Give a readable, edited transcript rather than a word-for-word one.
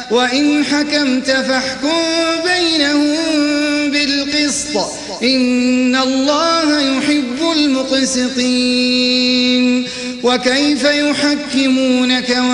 وإن حكمت فاحكم بينهم بالقسط إن الله يحب المقسطين وكيف يحكمونك